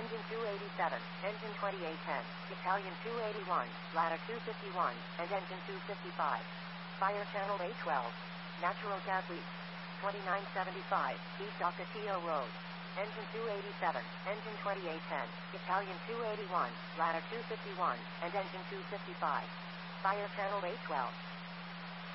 Engine 287, Engine 2810, Italian 281, Ladder 251, and Engine 255. Fire Channel A12. Natural gas leak. 2975, East Ocotillo Road. Engine 287, Engine 2810, Italian 281, Ladder 251, and Engine 255. Fire Channel A12.